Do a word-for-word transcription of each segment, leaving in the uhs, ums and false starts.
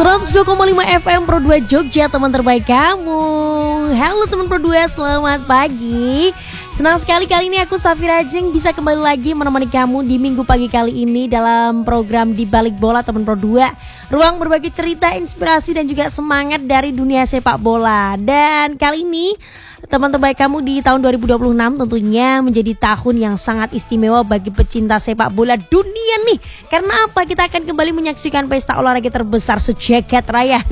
seratus dua koma lima F M Pro dua Jogja, teman terbaik kamu. Halo teman Pro dua, selamat pagi. Senang sekali kali ini aku Safira Jeng bisa kembali lagi menemani kamu di minggu pagi kali ini dalam program Di Balik Bola teman Pro dua. Ruang berbagi cerita, inspirasi dan juga semangat dari dunia sepak bola. Dan kali ini teman terbaik kamu di tahun dua ribu dua puluh enam tentunya menjadi tahun yang sangat istimewa bagi pecinta sepak bola dunia nih. Karena apa? Kita akan kembali menyaksikan pesta olahraga terbesar sejagat raya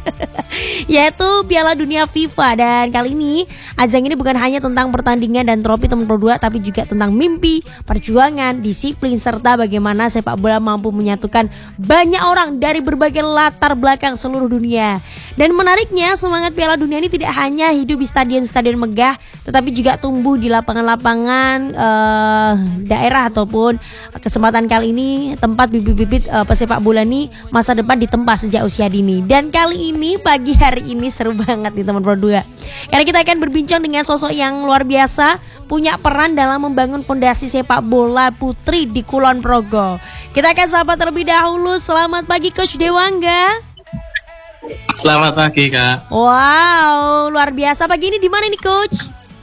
yaitu Piala Dunia FIFA. Dan kali ini ajang ini bukan hanya tentang pertandingan dan trofi teman Pro dua, tapi juga tentang mimpi, perjuangan, disiplin, serta bagaimana sepak bola mampu menyatukan banyak orang dari berbagai latar belakang seluruh dunia. Dan menariknya, semangat Piala Dunia ini tidak hanya hidup di stadion-stadion megah, tetapi juga tumbuh di lapangan-lapangan uh, daerah ataupun kesempatan kali ini tempat bibit-bibit uh, pesepak bola ini masa depan ditempa sejak usia dini. Dan kali ini pagi hari ini seru banget nih teman Pro dua, karena kita akan berbincang dengan sosok yang luar biasa, punya peran dalam membangun fondasi sepak bola putri di Kulon Progo. Kita akan sapa terlebih dahulu. Selamat pagi Coach Dewangga. Selamat pagi Kak. Wow, luar biasa. Pagi ini di mana nih Coach?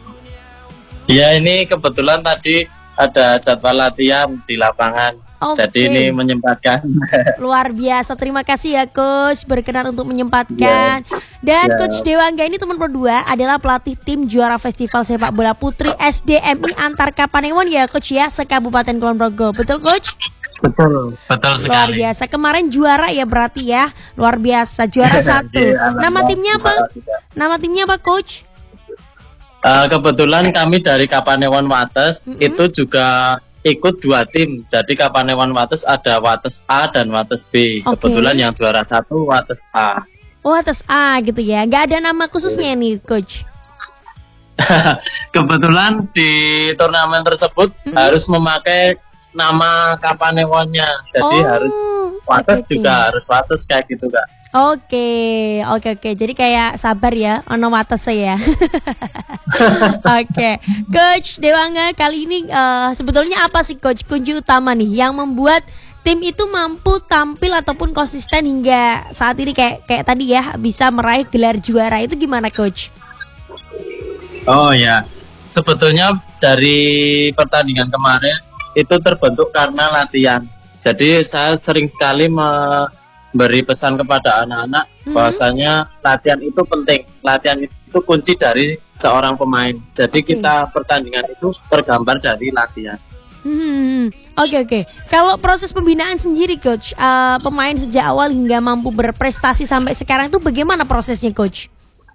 Ya, ini kebetulan tadi ada jadwal latihan di lapangan. Okay. Jadi ini menyempatkan. Luar biasa, terima kasih ya Coach berkenan untuk menyempatkan. Yeah. Dan yeah. Coach Dewangga ini teman Pro dua adalah pelatih tim juara Festival Sepak Bola Putri S D M I Antar Kapanewon ya Coach ya, se-Kabupaten Kulon Progo. Betul Coach? Betul, betul sekali. Luar biasa, kemarin juara ya berarti ya. Luar biasa, juara satu. Nama timnya apa? Nama timnya apa Coach? Uh, kebetulan kami dari Kapanewon Wates mm-hmm. itu juga ikut dua tim. Jadi Kapanewon Wates ada Wates A dan Wates B. Okay. Kebetulan yang juara satu Wates A. Wates A gitu ya. Gak ada nama khususnya nih Coach? Kebetulan di turnamen tersebut mm-hmm. harus memakai nama Kapanewonnya. Jadi oh, harus Wates okay, juga okay. harus Wates kayak gitu Kak. Oke, oke, oke. Jadi kayak sabar ya, ono Wates ya. Oke, Coach Dewangga, kali ini uh, sebetulnya apa sih Coach kunci utama nih yang membuat tim itu mampu tampil ataupun konsisten hingga saat ini kayak kayak tadi ya bisa meraih gelar juara, itu gimana Coach? Oh ya, sebetulnya dari pertandingan kemarin itu terbentuk karena latihan. Jadi saya sering sekali memberi pesan kepada anak-anak hmm. bahwasanya latihan itu penting. Latihan itu kunci dari seorang pemain. Jadi okay. kita pertandingan itu tergambar dari latihan. Hmm, oke okay, oke. Okay. Kalau proses pembinaan sendiri Coach, uh, pemain sejak awal hingga mampu berprestasi sampai sekarang itu bagaimana prosesnya Coach?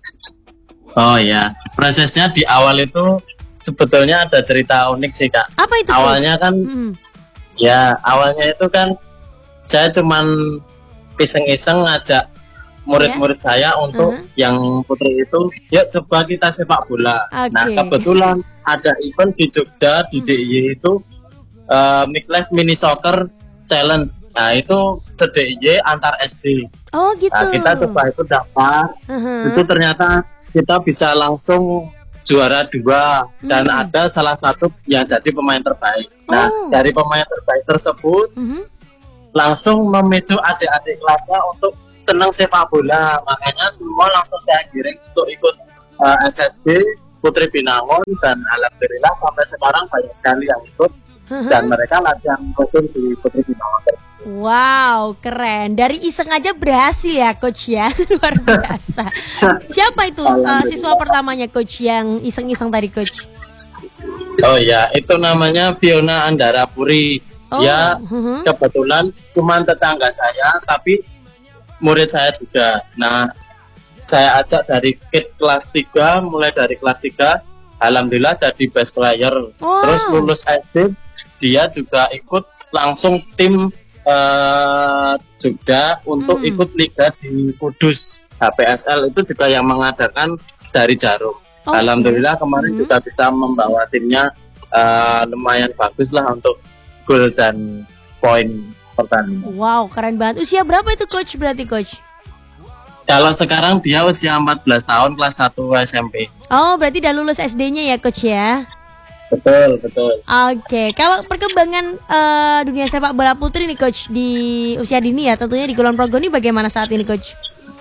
Oh ya, prosesnya di awal itu sebetulnya ada cerita unik sih Kak. Apa itu? Awalnya kan, hmm. ya awalnya itu kan saya cuman iseng-iseng ngajak murid-murid yeah. saya untuk uh-huh. yang putri itu, yuk coba kita sepak bola. Okay. Nah kebetulan ada event di Jogja di D I Y itu uh, Midlife Mini Soccer Challenge. Nah itu se-D I Y antar S D. Oh gitu. Nah, kita coba itu dapat, uh-huh. itu ternyata kita bisa langsung juara dua hmm. dan ada salah satu yang jadi pemain terbaik. Nah oh. dari pemain terbaik tersebut hmm. langsung memicu adik-adik kelasnya untuk senang sepak bola. Makanya semua langsung saya giring untuk ikut uh, S S B Putri Binangun, dan alhamdulillah sampai sekarang banyak sekali yang ikut hmm. dan mereka latihan rutin di Putri Binangun. Wow, keren. Dari iseng aja berhasil ya Coach ya. Luar biasa. Siapa itu uh, siswa pertamanya Coach yang iseng-iseng tadi Coach? Oh ya, itu namanya Fiona Andara Puri. Oh, ya, uh-huh. kebetulan cuma tetangga saya, tapi murid saya juga. Nah, saya ajak dari kid kelas tiga, mulai dari kelas tiga, alhamdulillah jadi best player. Wow. Terus lulus S D, dia juga ikut langsung tim Uh, Jogja untuk hmm. ikut liga di Kudus. H P S L itu juga yang mengadakan dari Jarum. Okay. Alhamdulillah kemarin hmm. juga bisa membawa timnya uh, lumayan bagus lah untuk gol dan poin pertandingan. Wow, keren banget. Usia berapa itu Coach berarti Coach? Kalau sekarang dia usia empat belas tahun, kelas satu S M P. Oh, berarti udah lulus S D-nya ya Coach ya? Betul, betul. Oke, kalau perkembangan uh, dunia sepak bola putri nih coach di usia dini ya, tentunya di Kulon Progo ini bagaimana saat ini coach?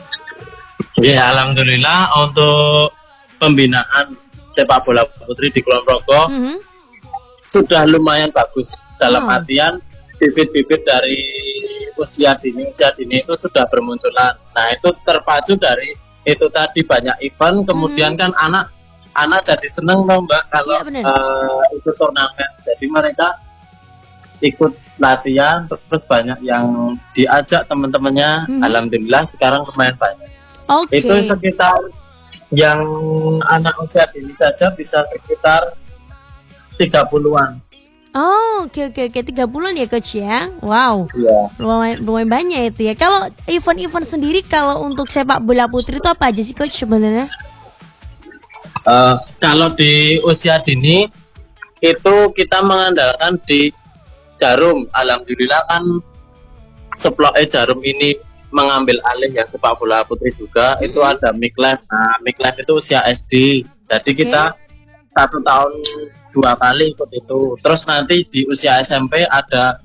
Ya, alhamdulillah untuk pembinaan sepak bola putri di Kulon Progo mm-hmm. sudah lumayan bagus. Dalam oh. artian bibit-bibit dari usia dini usia dini itu sudah bermunculan. Nah, itu terpacu dari itu tadi banyak event, kemudian mm-hmm. kan anak anak jadi seneng loh mbak kalau ya, uh, ikut turnamen. Jadi mereka ikut latihan, terus banyak yang diajak teman-temannya. Mm-hmm. Alhamdulillah sekarang lumayan banyak. Okay. Itu sekitar yang anak usia dini saja bisa sekitar tiga puluhan. Oh, oke oke oke tiga puluhan ya coach ya. Wow. Iya. Lumayan, lumayan banyak itu ya. Kalau event-event sendiri kalau untuk sepak bola putri itu apa aja sih coach sebenarnya? Uh, kalau di usia dini itu kita mengandalkan di Jarum. Alhamdulillah kan Seplok eh Jarum ini mengambil alih ya sepak bola putri juga. Mm-hmm. Itu ada Mikles. Nah, Mikles itu usia S D. Jadi okay. kita satu tahun dua kali ikut itu. Terus nanti di usia S M P ada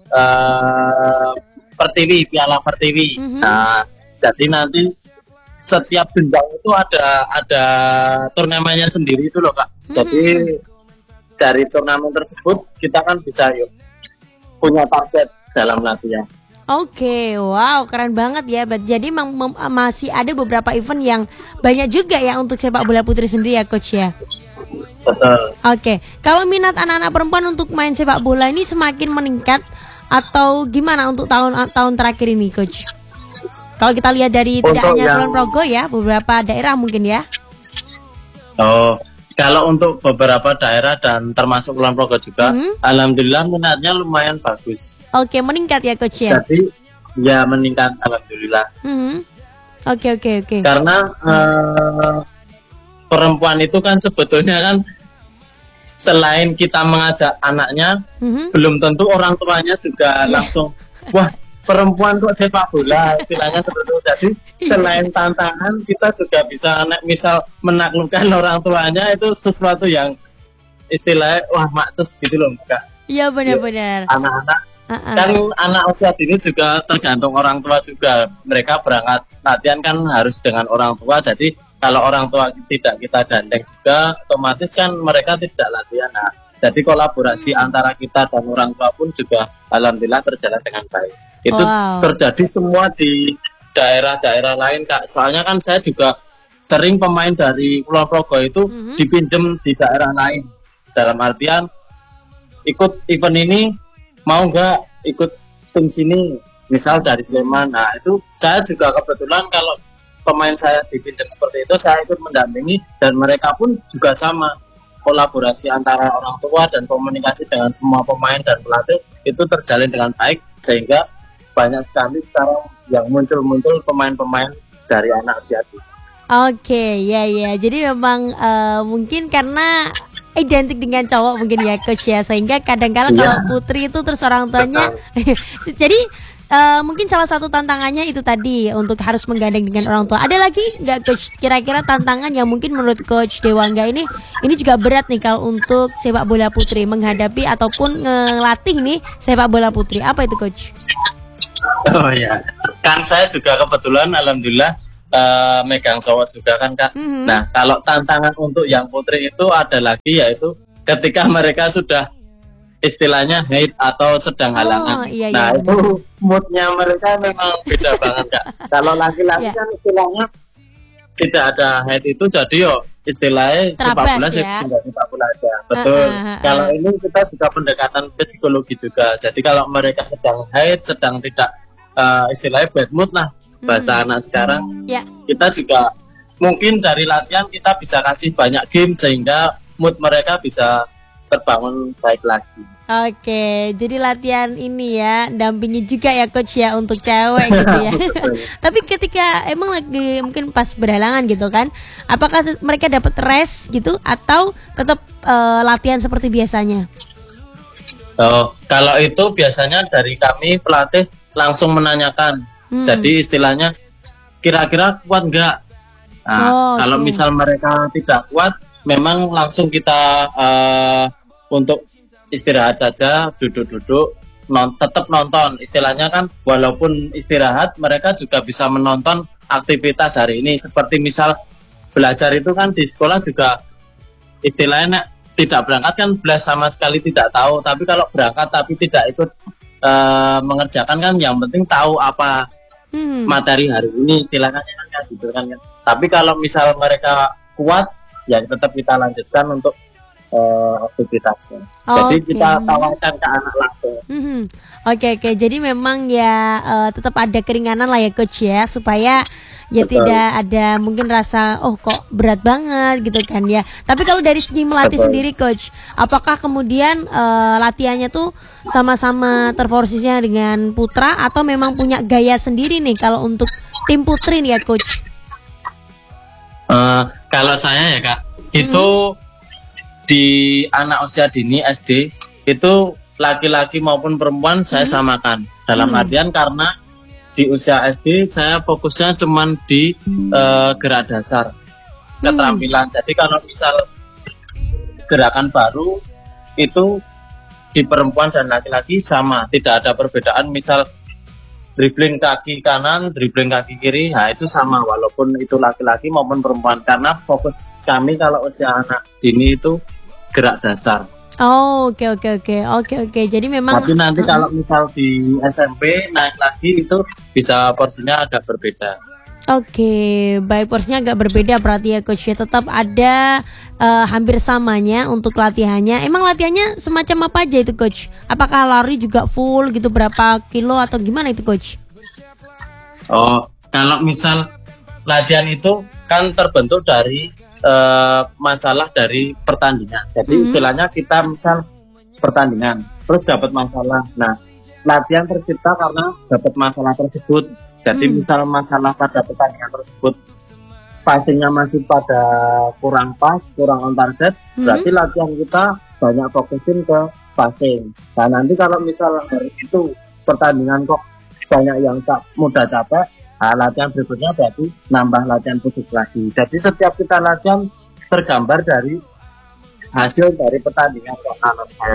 uh, Pertiwi, Piala Pertiwi. Mm-hmm. Nah, jadi nanti setiap jenjang itu ada ada turnamennya sendiri itu loh kak. Mm-hmm. Jadi dari turnamen tersebut kita kan bisa yuk punya target dalam latihan. Oke, okay, wow, keren banget ya. Jadi mem- mem- masih ada beberapa event yang banyak juga ya untuk sepak bola putri sendiri ya coach ya. Betul. Oke, okay. Kalau minat anak-anak perempuan untuk main sepak bola ini semakin meningkat atau gimana untuk tahun tahun terakhir ini coach? Kalau kita lihat dari tidak hanya yang... Kulon Progo ya, beberapa daerah mungkin ya. Oh, kalau untuk beberapa daerah dan termasuk Kulon Progo juga, mm-hmm. alhamdulillah minatnya lumayan bagus. Oke, meningkat ya coach ya. Jadi ya meningkat alhamdulillah. Mm-hmm. Oke oke oke. Karena uh, perempuan itu kan sebetulnya kan selain kita mengajak anaknya, mm-hmm. belum tentu orang tuanya juga yeah. langsung wah. Perempuan kok sepak bola istilahnya seperti itu. Jadi selain tantangan kita juga bisa misal menaklukkan orang tuanya itu sesuatu yang istilahnya wah makcus gitu loh kak. Iya benar-benar. Anak-anak uh-uh. kan anak usia dini juga tergantung orang tua juga. Mereka berangkat latihan kan harus dengan orang tua. Jadi kalau orang tua tidak kita gandeng juga otomatis kan mereka tidak latihan. Nah, jadi kolaborasi hmm. antara kita dan orang tua pun juga alhamdulillah berjalan dengan baik. Itu wow. terjadi semua di daerah-daerah lain kak. Soalnya kan saya juga sering pemain dari Kulon Progo itu mm-hmm. dipinjem di daerah lain. Dalam artian ikut event ini mau nggak ikut tim sini, misal dari Sleman. Nah itu saya juga kebetulan kalau pemain saya dipinjam seperti itu saya ikut mendampingi dan mereka pun juga sama. Kolaborasi antara orang tua dan komunikasi dengan semua pemain dan pelatih itu terjalin dengan baik sehingga banyak sekali sekarang yang muncul-muncul pemain-pemain dari anak usia dini. Oke, ya ya. Jadi memang uh, mungkin karena identik dengan cowok mungkin ya coach ya, sehingga kadang-kadang yeah. kalau putri itu terus orang tuanya. Jadi uh, mungkin salah satu tantangannya itu tadi untuk harus menggandeng dengan orang tua. Ada lagi nggak coach? Kira-kira tantangan yang mungkin menurut coach Dewangga ini ini juga berat nih kalau untuk sepak bola putri menghadapi ataupun ngelatih nih sepak bola putri. Apa itu coach? Oh ya, kan saya juga kebetulan alhamdulillah uh, megang cowok juga kan kak. Mm-hmm. Nah kalau tantangan untuk yang putri itu ada lagi yaitu ketika mereka sudah istilahnya haid atau sedang halangan. Oh, iya, iya, nah benar. Itu moodnya mereka memang beda banget kak. Kalau laki-laki yeah. kan istilahnya tidak ada haid itu jadi yo istilahnya sepak bola ya? Tidak sepak bola aja. Betul. Uh, uh, uh, kalau ini kita juga pendekatan psikologi juga. Jadi kalau mereka sedang haid, sedang tidak uh, istilahnya bad mood lah bahasa hmm. anak sekarang. Yeah. Kita juga mungkin dari latihan kita bisa kasih banyak game sehingga mood mereka bisa terbangun baik lagi. Oke, jadi latihan ini ya, dampingi juga ya coach ya untuk cewek gitu ya. Tapi ketika emang lagi mungkin pas berhalangan gitu kan, apakah mereka dapat rest gitu atau tetap uh, latihan seperti biasanya? Oh, kalau itu biasanya dari kami pelatih langsung menanyakan. Hmm. Jadi istilahnya kira-kira kuat nggak? Nah, oh, kalau okay. misal mereka tidak kuat, memang langsung kita uh, untuk istirahat saja, duduk-duduk, non, tetap nonton. Istilahnya kan walaupun istirahat, mereka juga bisa menonton aktivitas hari ini. Seperti misal belajar itu kan di sekolah juga istilahnya tidak berangkat kan belas sama sekali tidak tahu. Tapi kalau berangkat tapi tidak ikut uh, mengerjakan kan yang penting tahu apa hmm. materi hari ini, istilahnya kan gitu kan. Tapi kalau misal mereka kuat, ya tetap kita lanjutkan untuk Uh, aktivitasnya. Oh, jadi okay. kita tawarkan ke anak langsung. Mm-hmm. Oke okay, oke. Okay. Jadi memang ya uh, tetap ada keringanan lah ya coach ya, supaya ya Betul. tidak ada mungkin rasa oh kok berat banget gitu kan ya. Tapi kalau dari segi melatih Betul. sendiri coach, apakah kemudian uh, latihannya tuh sama-sama terforsisnya dengan putra atau memang punya gaya sendiri nih kalau untuk tim putri nih ya coach? Uh, kalau saya ya kak, itu mm-hmm. di anak usia dini S D itu laki-laki maupun perempuan hmm. saya samakan dalam hmm. artian karena di usia S D saya fokusnya cuman di uh, gerak dasar hmm. keterampilan. Jadi kalau misal gerakan baru itu di perempuan dan laki-laki sama, tidak ada perbedaan. Misal dribbling kaki kanan, dribbling kaki kiri, nah itu sama walaupun itu laki-laki maupun perempuan, karena fokus kami kalau usia anak dini itu gerak dasar. Oh oke okay, oke okay, oke okay. oke oke. Jadi memang. Tapi nanti uh-huh. kalau misal di S M P naik lagi itu bisa porsinya agak berbeda. Oke, okay. baik porsinya agak berbeda berarti ya coach ya. Tetap ada uh, hampir samanya untuk latihannya. Emang latihannya semacam apa aja itu coach? Apakah lari juga full gitu berapa kilo atau gimana itu coach? Oh kalau misal latihan itu kan terbentuk dari Uh, masalah dari pertandingan. Jadi mm-hmm. istilahnya kita misal pertandingan terus dapat masalah. Nah, latihan tercipta karena dapat masalah tersebut. Jadi mm. misal masalah pada pertandingan tersebut passingnya masih pada kurang pas, kurang on target, mm-hmm. berarti latihan kita banyak fokusin ke passing. Nah, nanti kalau misal dari itu pertandingan kok banyak yang tak mudah capek, nah, latihan berikutnya berarti nambah latihan fisik lagi. Jadi setiap kita latihan tergambar dari hasil dari pertandingan anak saya.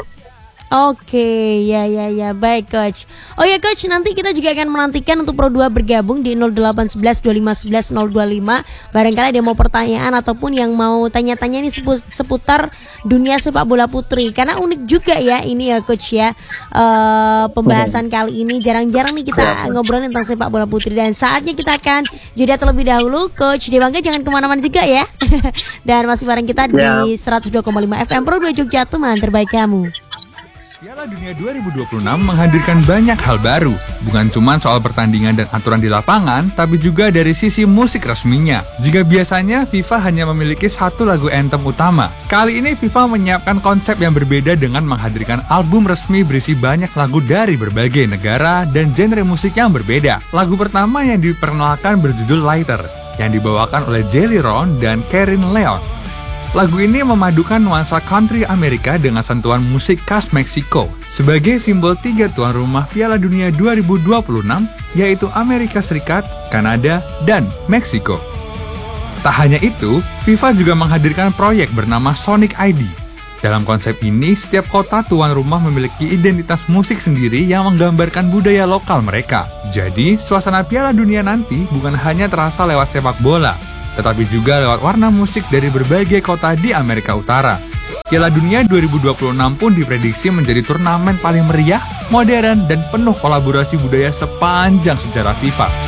Oke, ya ya ya, baik coach. Oh ya coach, nanti kita juga akan menantikan untuk Pro dua bergabung di nol delapan satu satu dua lima satu satu nol dua lima. Barangkali ada mau pertanyaan ataupun yang mau tanya-tanya nih seputar dunia sepak bola putri. Karena unik juga ya ini ya coach ya. Uh, pembahasan kali ini jarang-jarang nih kita ngobrolin tentang sepak bola putri. Dan saatnya kita akan jeda terlebih dahulu. Coach Dewangga jangan kemana-mana juga ya. Dan masih bareng kita di seratus dua koma lima F M Pro dua Jogja, teman terbaik kamu. Piala Dunia dua ribu dua puluh enam menghadirkan banyak hal baru, bukan cuma soal pertandingan dan aturan di lapangan, tapi juga dari sisi musik resminya. Jika biasanya FIFA hanya memiliki satu lagu anthem utama, kali ini FIFA menyiapkan konsep yang berbeda dengan menghadirkan album resmi berisi banyak lagu dari berbagai negara dan genre musik yang berbeda. Lagu pertama yang diperkenalkan berjudul Lighter, yang dibawakan oleh Jelly Roll dan Karin Leon. Lagu ini memadukan nuansa country Amerika dengan sentuhan musik khas Meksiko sebagai simbol tiga tuan rumah Piala Dunia dua ribu dua puluh enam, yaitu Amerika Serikat, Kanada, dan Meksiko. Tak hanya itu, FIFA juga menghadirkan proyek bernama Sonic I D. Dalam konsep ini, setiap kota tuan rumah memiliki identitas musik sendiri yang menggambarkan budaya lokal mereka. Jadi, suasana Piala Dunia nanti bukan hanya terasa lewat sepak bola, tetapi juga lewat warna musik dari berbagai kota di Amerika Utara. Piala Dunia dua ribu dua puluh enam pun diprediksi menjadi turnamen paling meriah, modern, dan penuh kolaborasi budaya sepanjang sejarah FIFA.